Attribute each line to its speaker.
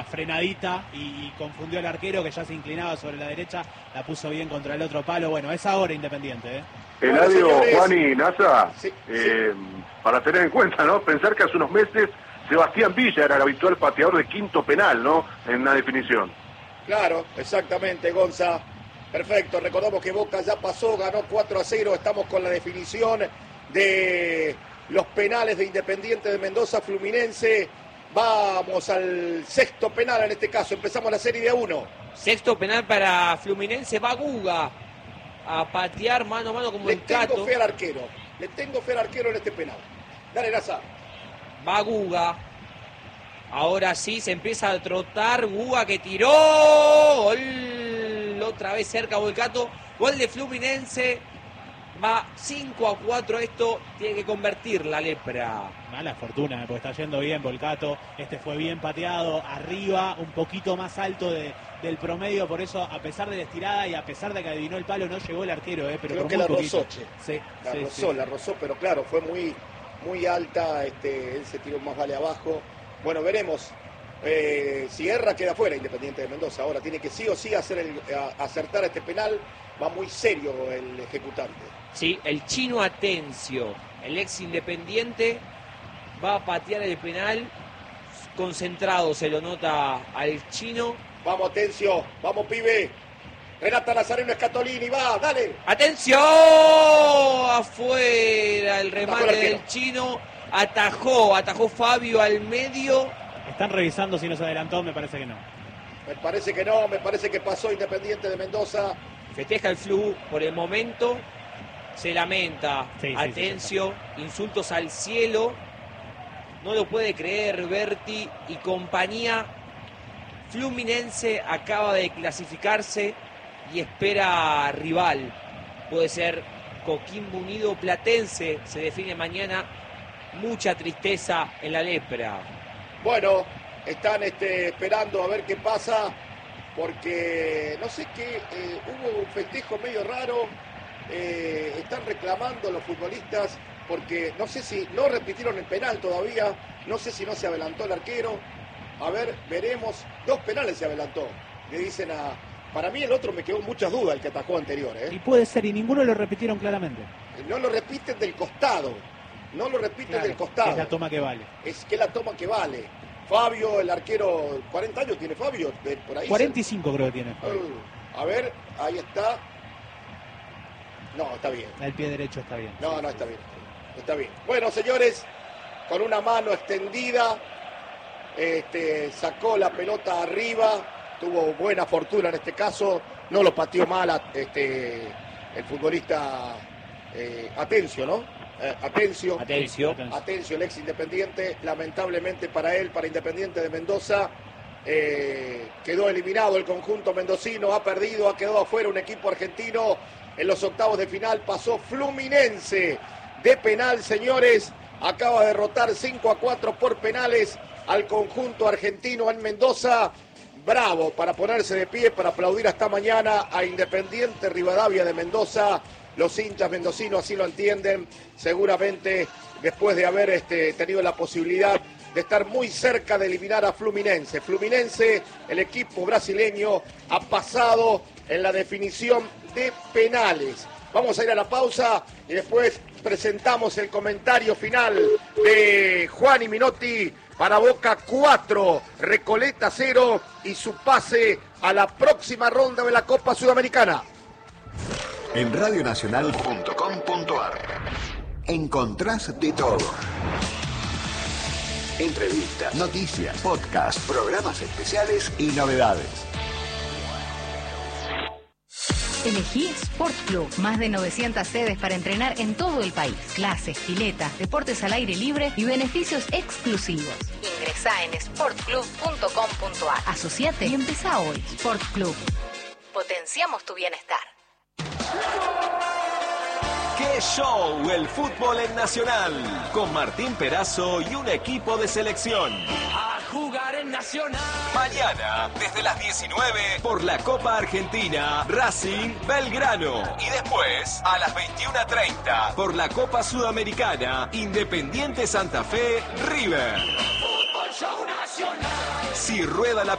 Speaker 1: frenadita y confundió al arquero que ya se inclinaba sobre la derecha, la puso bien contra el otro palo. Bueno, es ahora Independiente,
Speaker 2: Eladio, Juan y Nasa,
Speaker 3: sí.
Speaker 2: para tener en cuenta, ¿no? Pensar que hace unos meses Sebastián Villa era el habitual pateador de quinto penal, ¿no? En una definición.
Speaker 3: Claro, exactamente, Gonza. Perfecto, recordamos que Boca ya pasó, ganó 4-0, estamos con la definición de los penales de Independiente de Mendoza, Fluminense. Vamos al sexto penal en este caso, empezamos la serie de 1.
Speaker 4: Sexto penal para Fluminense, va Guga a patear mano a mano como el Cato.
Speaker 3: Le tengo fe al arquero en este penal. Dale, Nasa.
Speaker 4: Va Guga. Ahora sí se empieza a trotar. Guga que tiró. Gol. Otra vez cerca Volcato. Gol de Fluminense. Va 5-4. Esto tiene que convertir la Lepra.
Speaker 1: Mala fortuna, porque está yendo bien Volcato. Este fue bien pateado. Arriba, un poquito más alto del promedio. Por eso, a pesar de la estirada y a pesar de que adivinó el palo, no llegó el arquero. Pero
Speaker 3: creo que la rozó,
Speaker 1: Sí,
Speaker 3: la rozó, pero claro, fue muy alta. Él se tiró más vale abajo. Bueno, veremos. Si erra, queda fuera Independiente de Mendoza. Ahora tiene que sí o sí acertar este penal. Va muy serio el ejecutante.
Speaker 4: Sí, el chino Atencio, el ex Independiente, va a patear el penal. Concentrado se lo nota al chino.
Speaker 3: Vamos, Atencio, vamos, pibe. Renata Nazareno Escatolini, va, dale.
Speaker 4: ¡Atención! Afuera el remate del chino. Atajó Fabio al medio.
Speaker 1: Están revisando si nos adelantó, me parece que no.
Speaker 3: Me parece que pasó Independiente de Mendoza.
Speaker 4: Festeja el Flu por el momento. Se lamenta. Atencio, insultos al cielo. No lo puede creer Berti y compañía. Fluminense acaba de clasificarse y espera rival. Puede ser Coquimbo Unido Platense. Se define mañana. Mucha tristeza en la Lepra.
Speaker 3: Bueno, están esperando a ver qué pasa, porque no sé qué, hubo un festejo medio raro. Están reclamando los futbolistas porque no sé si no repitieron el penal todavía, no sé si no se adelantó el arquero. A ver, veremos. 2 penales se adelantó. Le dicen para mí el otro me quedó muchas dudas, el que atajó anterior.
Speaker 1: Y puede ser, y ninguno lo repitieron claramente.
Speaker 3: No lo repiten del costado. Del costado.
Speaker 1: Es la toma que vale.
Speaker 3: Fabio, el arquero, 40 años tiene Fabio, por ahí.
Speaker 1: 45 creo que tiene.
Speaker 3: A ver, ahí está. No, está bien.
Speaker 1: El pie derecho está bien.
Speaker 3: No, está bien. Está bien. Bueno, señores, con una mano extendida, sacó la pelota arriba, tuvo buena fortuna en este caso, no lo pateó mal el futbolista Atencio, ¿no? Atencio, el ex Independiente. Lamentablemente para él, para Independiente de Mendoza, quedó eliminado el conjunto mendocino, ha quedado afuera un equipo argentino. En los octavos de final pasó Fluminense de penal, señores. Acaba de derrotar 5-4 por penales al conjunto argentino en Mendoza. Bravo, para ponerse de pie, para aplaudir hasta mañana a Independiente Rivadavia de Mendoza. Los hinchas mendocinos así lo entienden, seguramente después de haber tenido la posibilidad de estar muy cerca de eliminar a Fluminense. Fluminense, el equipo brasileño, ha pasado en la definición de penales. Vamos a ir a la pausa y después presentamos el comentario final de Juan y Minotti para Boca 4, Recoleta 0 y su pase a la próxima ronda de la Copa Sudamericana.
Speaker 5: En radionacional.com.ar encontrás de todo. Entrevistas, noticias, podcasts, programas especiales y novedades.
Speaker 6: Elegí Sport Club. Más de 900 sedes para entrenar en todo el país. Clases, piletas, deportes al aire libre y beneficios exclusivos. Ingresá en sportclub.com.ar. Asociate y empezá hoy. Sport Club. Potenciamos tu bienestar.
Speaker 7: ¡Qué show! El fútbol en Nacional. Con Martín Perazo y un equipo de selección.
Speaker 8: A jugar en Nacional.
Speaker 7: Mañana, desde las 19, por la Copa Argentina, Racing Belgrano. Y después, a las 21:30, por la Copa Sudamericana, Independiente Santa Fe River.
Speaker 8: Fútbol Show Nacional.
Speaker 7: Si rueda la